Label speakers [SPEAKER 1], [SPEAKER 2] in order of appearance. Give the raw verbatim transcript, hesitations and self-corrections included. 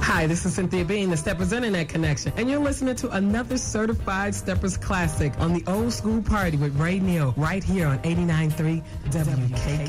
[SPEAKER 1] Hi, this is Cynthia Bean, the Steppers Internet Connection, and you're listening to another certified Steppers classic on the Old School Party with Ray Neal right here on eighty-nine point three W K K.